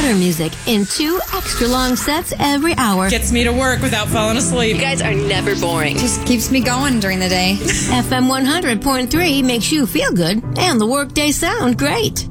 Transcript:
better music in 2 extra long sets every hour. Gets me to work without falling asleep. You guys are never boring. Just keeps me going during the day. FM 100.3 makes you feel good and the workday sound great.